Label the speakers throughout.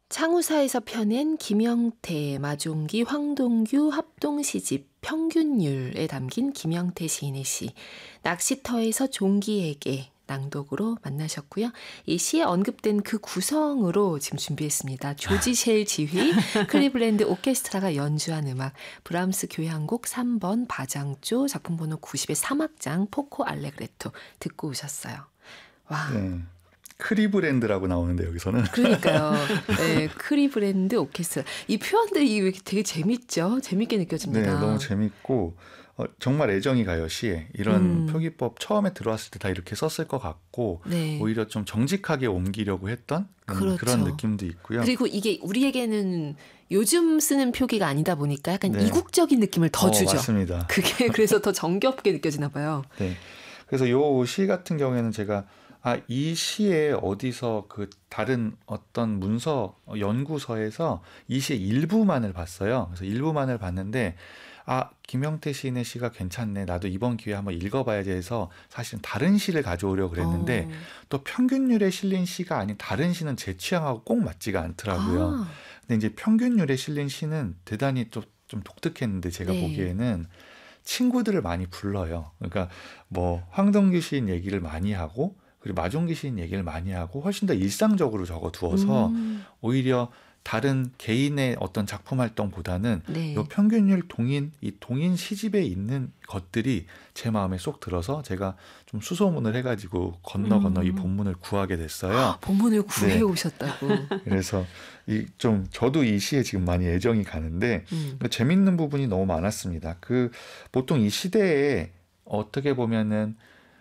Speaker 1: 창우사에서 펴낸 김영태, 마종기, 황동규 합동시집 평균율에 담긴 김영태 시인의 시 낚시터에서 종기에게 낭독으로 만나셨고요. 이 시에 언급된 그 구성으로 지금 준비했습니다. 조지 쉘 지휘, 클리블랜드 오케스트라가 연주한 음악, 브람스 교향곡 3번 바장조, 작품 번호 90의 3악장 포코 알레그레토 듣고 오셨어요. 와.
Speaker 2: 네. 크리브랜드라고 나오는데 여기서는.
Speaker 1: 그러니까요. 네, 크리브랜드 오케스트라. 이 표현들이 되게 재밌죠? 재밌게 느껴집니다.
Speaker 2: 네, 너무 재밌고 정말 애정이 가요, 시에. 이런 표기법 처음에 들어왔을 때 다 이렇게 썼을 것 같고
Speaker 1: 네.
Speaker 2: 오히려 좀 정직하게 옮기려고 했던
Speaker 1: 그렇죠.
Speaker 2: 그런 느낌도 있고요.
Speaker 1: 그리고 이게 우리에게는 요즘 쓰는 표기가 아니다 보니까 약간
Speaker 2: 네.
Speaker 1: 이국적인 느낌을 더 주죠.
Speaker 2: 맞습니다.
Speaker 1: 그게 그래서 더 정겹게 느껴지나 봐요.
Speaker 2: 네. 그래서 요 시 같은 경우에는 제가 이 시에 어디서 그 다른 어떤 문서 연구서에서 이 시의 일부만을 봤어요. 그래서 일부만을 봤는데 김영태 시인의 시가 괜찮네. 나도 이번 기회에 한번 읽어봐야지 해서 사실은 다른 시를 가져오려고 그랬는데 또 평균율에 실린 시가 아닌 다른 시는 제 취향하고 꼭 맞지가 않더라고요. 근데 이제 평균율에 실린 시는 대단히 좀 독특했는데 제가
Speaker 1: 네.
Speaker 2: 보기에는 친구들을 많이 불러요. 그러니까 뭐 황동규 시인 얘기를 많이 하고 그리고 마종기 시인 얘기를 많이 하고 훨씬 더 일상적으로 적어두어서 오히려 다른 개인의 어떤 작품 활동보다는
Speaker 1: 네.
Speaker 2: 이 평균율 이 동인 시집에 있는 것들이 제 마음에 쏙 들어서 제가 좀 수소문을 해가지고 건너 이 본문을 구하게 됐어요.
Speaker 1: 본문을 구해
Speaker 2: 네.
Speaker 1: 오셨다고.
Speaker 2: 그래서 저도 이 시에 지금 많이 애정이 가는데 재밌는 부분이 너무 많았습니다. 보통 이 시대에 어떻게 보면은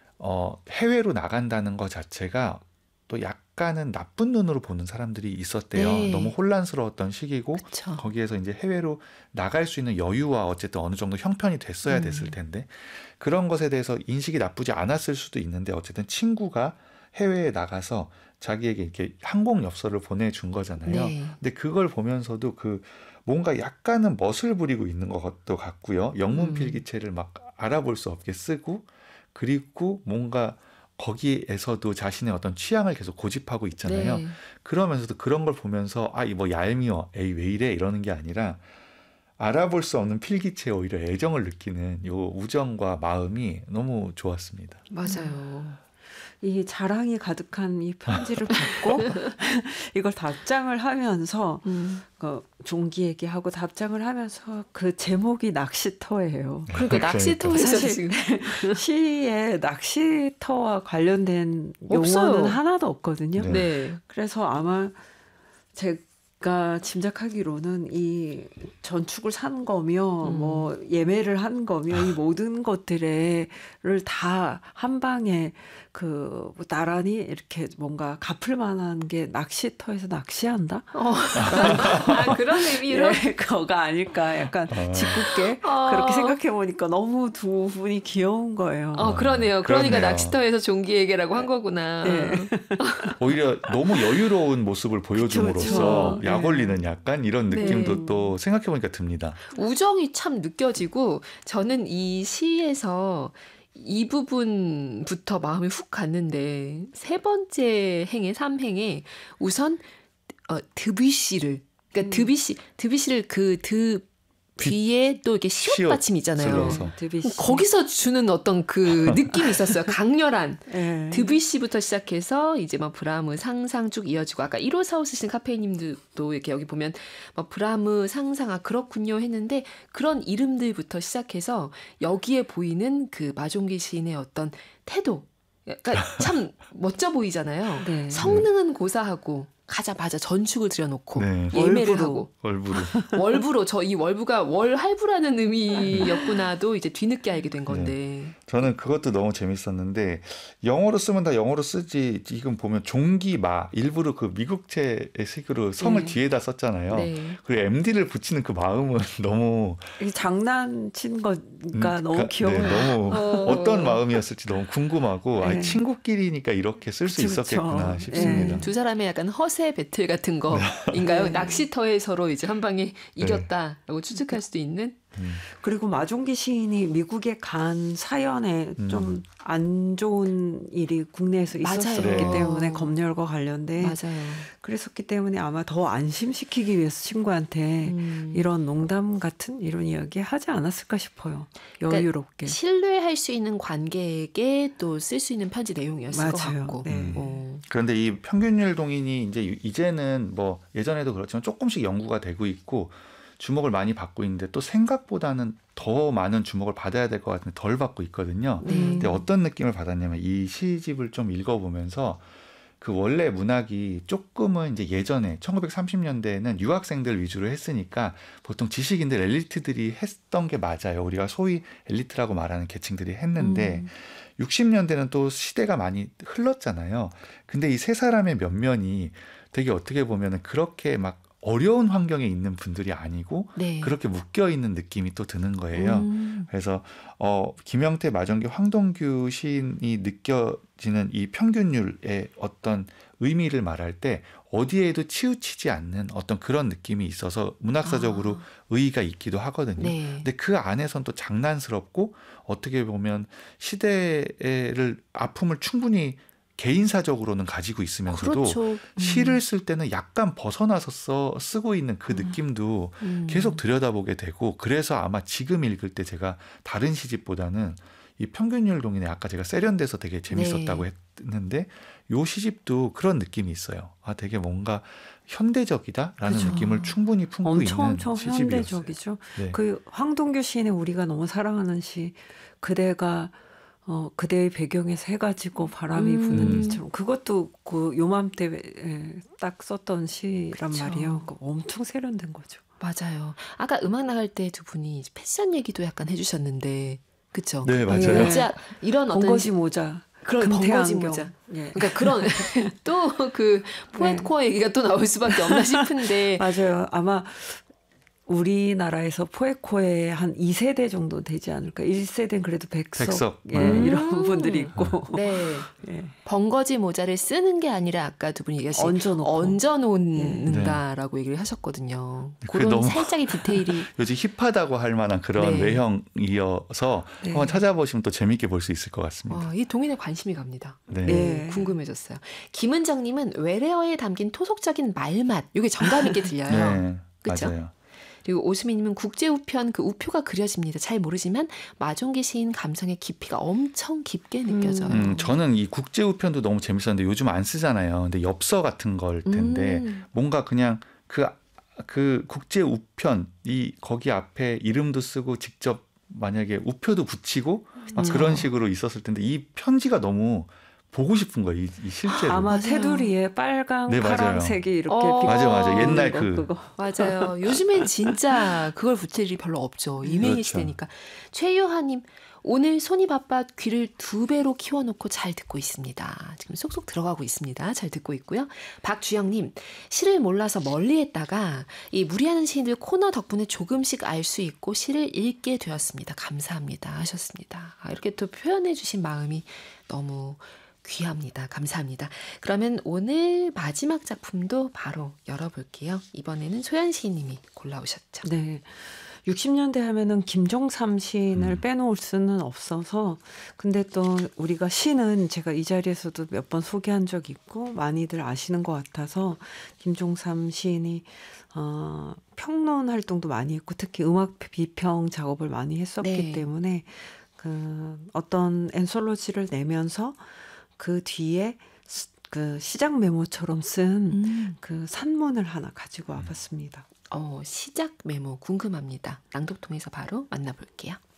Speaker 2: 해외로 나간다는 것 자체가 또 약간은 나쁜 눈으로 보는 사람들이 있었대요.
Speaker 1: 네.
Speaker 2: 너무 혼란스러웠던 시기고
Speaker 1: 그쵸.
Speaker 2: 거기에서 이제 해외로 나갈 수 있는 여유와 어쨌든 어느 정도 형편이 됐어야 됐을 텐데 그런 것에 대해서 인식이 나쁘지 않았을 수도 있는데 어쨌든 친구가 해외에 나가서 자기에게 이렇게 항공 엽서를 보내준 거잖아요.
Speaker 1: 네.
Speaker 2: 근데 그걸 보면서도 뭔가 약간은 멋을 부리고 있는 것도 같고요. 영문 필기체를 막 알아볼 수 없게 쓰고 그리고 뭔가 거기에서도 자신의 어떤 취향을 계속 고집하고 있잖아요.
Speaker 1: 네.
Speaker 2: 그러면서도 그런 걸 보면서 이 뭐 얄미워, 에이 왜 이래 이러는 게 아니라 알아볼 수 없는 필기체에 오히려 애정을 느끼는 요 우정과 마음이 너무 좋았습니다.
Speaker 1: 맞아요.
Speaker 3: 이 자랑이 가득한 이 편지를 받고 이걸 답장을 하면서 종기에게 하고 답장을 하면서 그 제목이 낚시터예요.
Speaker 1: 그러니까 낚시터에서
Speaker 3: 사실
Speaker 1: 지금
Speaker 3: 시에 낚시터와 관련된
Speaker 1: 없어요.
Speaker 3: 용어는 하나도 없거든요.
Speaker 2: 네.
Speaker 1: 네.
Speaker 3: 그래서 아마 제가 짐작하기로는 이 전축을 산 거며 뭐 예매를 한 거며 이 모든 것들을 다 한 방에 나란히 이렇게 뭔가 갚을 만한 게 낚시터에서 낚시한다?
Speaker 1: 그런 의미로?
Speaker 3: 네, 그거가 아닐까 약간 짓궂게 그렇게 생각해 보니까 너무 두 분이 귀여운 거예요.
Speaker 1: 그러네요. 그러니까
Speaker 2: 그렇네요.
Speaker 1: 낚시터에서 종기에게라고 한 거구나.
Speaker 3: 네.
Speaker 2: 오히려 너무 여유로운 모습을 보여줌으로써
Speaker 3: 그쵸.
Speaker 2: 약 올리는 약간 이런 느낌도
Speaker 1: 네.
Speaker 2: 또 생각해보니까 듭니다.
Speaker 1: 우정이 참 느껴지고 저는 이 시에서 이 부분부터 마음이 훅 갔는데 세 번째 행의 3행에 우선 드뷔시를 그러니까 드뷔시를 뒤에 또 이렇게 시옷 받침 있잖아요.
Speaker 2: 슬러서.
Speaker 3: 드뷔시.
Speaker 1: 거기서 주는 어떤 그 느낌이 있었어요. 강렬한.
Speaker 3: 네.
Speaker 1: 드뷔시부터 시작해서 이제 막 브라흐무 상상 쭉 이어지고 아까 1545 쓰신 카페님도 이렇게 여기 보면 막 브라흐무 상상 그렇군요 했는데 그런 이름들부터 시작해서 여기에 보이는 그 마종기 시인의 어떤 태도. 그러니까 참 멋져 보이잖아요.
Speaker 3: 네.
Speaker 1: 성능은 고사하고 가자마자 전축을 들여놓고
Speaker 2: 네.
Speaker 1: 예매를
Speaker 3: 월부로.
Speaker 1: 하고
Speaker 2: 얼부로.
Speaker 1: 월부로 이 월부가 월할부라는 의미였구나도 이제 뒤늦게 알게 된 건데.
Speaker 2: 저는 그것도 너무 재밌었는데 영어로 쓰면 다 영어로 쓰지 지금 보면 종기마 일부러 그 미국체의 식으로 성을 뒤에다 썼잖아요.
Speaker 1: 네.
Speaker 2: 그리고 MD를 붙이는 그 마음은 너무
Speaker 3: 이게 장난친 거니까 너무 귀여워요.
Speaker 2: 네, 너무 어떤 마음이었을지 너무 궁금하고
Speaker 3: 네.
Speaker 2: 친구끼리니까 이렇게 쓸 수
Speaker 3: 그쵸,
Speaker 2: 있었겠구나
Speaker 3: 그쵸.
Speaker 2: 싶습니다.
Speaker 1: 두 사람의 약간 허세 배틀 같은 거인가요? 낚시터에 서로 이제 한 방에 이겼다라고 추측할 수도 있는.
Speaker 3: 그리고 마종기 시인이 미국에 간 사연에 좀 안 좋은 일이 국내에서 있었기
Speaker 1: 맞아요.
Speaker 3: 때문에 검열과 관련된
Speaker 1: 맞아요.
Speaker 3: 그랬었기 때문에 아마 더 안심시키기 위해서 친구한테 이런 농담 같은 이런 이야기 하지 않았을까 싶어요. 여유롭게.
Speaker 1: 그러니까 신뢰할 수 있는 관계에게 또 쓸 수 있는 편지 내용이었을 것
Speaker 3: 맞아요.
Speaker 1: 같고.
Speaker 3: 네.
Speaker 2: 그런데 이 평균율 동인이 이제는 뭐 예전에도 그렇지만 조금씩 연구가 되고 있고 주목을 많이 받고 있는데 또 생각보다는 더 많은 주목을 받아야 될 것 같은데 덜 받고 있거든요. 근데 어떤 느낌을 받았냐면 이 시집을 좀 읽어보면서 그 원래 문학이 조금은 이제 예전에 1930년대에는 유학생들 위주로 했으니까 보통 지식인들 엘리트들이 했던 게 맞아요. 우리가 소위 엘리트라고 말하는 계층들이 했는데 60년대는 또 시대가 많이 흘렀잖아요. 근데 이 세 사람의 면면이 되게 어떻게 보면은 그렇게 막 어려운 환경에 있는 분들이 아니고
Speaker 1: 네.
Speaker 2: 그렇게 묶여 있는 느낌이 또 드는 거예요. 그래서 김영태, 마정기, 황동규 시인이 느껴지는 이 평균율의 어떤 의미를 말할 때 어디에도 치우치지 않는 어떤 그런 느낌이 있어서 문학사적으로 의의가 있기도 하거든요.
Speaker 1: 네.
Speaker 2: 근데 그 안에선 또 장난스럽고 어떻게 보면 시대를 아픔을 충분히 개인사적으로는 가지고 있으면서도
Speaker 1: 그렇죠.
Speaker 2: 시를 쓸 때는 약간 벗어나서 쓰고 있는 그 느낌도 계속 들여다보게 되고 그래서 아마 지금 읽을 때 제가 다른 시집보다는 이 평균율 동인에 아까 제가 세련돼서 되게 재밌었다고 했는데 요 시집도 그런 느낌이 있어요. 아 되게 뭔가 현대적이다라는
Speaker 3: 그죠.
Speaker 2: 느낌을 충분히 품고
Speaker 3: 엄청
Speaker 2: 있는 시집이었어요.
Speaker 3: 현대적이죠.
Speaker 2: 네.
Speaker 3: 그 황동규 시인의 우리가 너무 사랑하는 시 그대가 그대의 배경에서 해가 지고 바람이 부는 일처럼 그것도 그 요맘때 딱 썼던 시란
Speaker 1: 그쵸.
Speaker 3: 말이에요. 엄청 세련된 거죠.
Speaker 1: 맞아요. 아까 음악 나갈 때 두 분이 패션 얘기도 약간 해주셨는데, 그렇죠?
Speaker 2: 네, 맞아요.
Speaker 1: 진짜 이런 어떤
Speaker 3: 번거지 모자,
Speaker 1: 그런
Speaker 3: 금태
Speaker 1: 번거지
Speaker 3: 안경.
Speaker 1: 모자.
Speaker 3: 예.
Speaker 1: 그러니까 그런 또 그 포에트코어 얘기가 또 나올 수밖에 없나 싶은데,
Speaker 3: 맞아요. 아마 우리나라에서 포에코에 한 2세대 정도 되지 않을까. 1세대는 그래도 백석. 예, 이런 분들이 있고.
Speaker 1: 네.
Speaker 3: 예.
Speaker 1: 번거지 모자를 쓰는 게 아니라 아까 두 분이 얘기하신 얹어놓는다라고 얘기를 하셨거든요. 그런
Speaker 2: 너무
Speaker 1: 살짝의 디테일이
Speaker 2: 요즘 힙하다고 할 만한 그런
Speaker 1: 네.
Speaker 2: 외형이어서
Speaker 3: 네.
Speaker 2: 한번 찾아보시면 또 재밌게 볼 수 있을 것 같습니다.
Speaker 1: 이 동인에 관심이 갑니다.
Speaker 2: 네.
Speaker 3: 네.
Speaker 1: 궁금해졌어요. 김은정님은 외래어에 담긴 토속적인 말맛 이게 정감 있게 들려요.
Speaker 2: 네,
Speaker 1: 그쵸?
Speaker 2: 맞아요.
Speaker 1: 그리고 오수미님은 국제우편 그 우표가 그려집니다. 잘 모르지만 마종기 시인 감성의 깊이가 엄청 깊게 느껴져요.
Speaker 2: 저는 이 국제우편도 너무 재밌었는데 요즘 안 쓰잖아요. 근데 엽서 같은 걸 텐데 뭔가 그냥 그 국제우편 거기 앞에 이름도 쓰고 직접 만약에 우표도 붙이고 막 그런 식으로 있었을 텐데 이 편지가 너무 보고 싶은 거예요. 이 실제로.
Speaker 3: 아마
Speaker 1: 맞아요.
Speaker 3: 테두리에 빨강,
Speaker 2: 네, 맞아요.
Speaker 3: 파란색이 이렇게
Speaker 2: 맞아. 옛날
Speaker 3: 그거.
Speaker 1: 맞아요. 요즘엔 진짜 그걸 붙일 일이 별로 없죠. 이메일
Speaker 2: 그렇죠.
Speaker 1: 시대니까. 최유하님, 오늘 손이 바빠 귀를 2배로 키워놓고 잘 듣고 있습니다. 지금 쏙쏙 들어가고 있습니다. 잘 듣고 있고요. 박주영님, 시를 몰라서 멀리했다가 이 무리하는 시인들 코너 덕분에 조금씩 알 수 있고 시를 읽게 되었습니다. 감사합니다. 하셨습니다. 이렇게 또 표현해 주신 마음이 너무 귀합니다. 감사합니다. 그러면 오늘 마지막 작품도 바로 열어볼게요. 이번에는 소연 시인님이 골라오셨죠.
Speaker 3: 네. 60년대 하면은 김종삼 시인을 빼놓을 수는 없어서 근데 또 우리가 시는 제가 이 자리에서도 몇 번 소개한 적 있고 많이들 아시는 것 같아서 김종삼 시인이 평론 활동도 많이 했고 특히 음악 비평 작업을 많이 했었기
Speaker 1: 네.
Speaker 3: 때문에 그 어떤 엔솔로지를 내면서 그 뒤에 그 시작 메모처럼 쓴 그 산문을 하나 가지고 와봤습니다.
Speaker 1: 시작 메모 궁금합니다. 낭독통에서 바로 만나볼게요.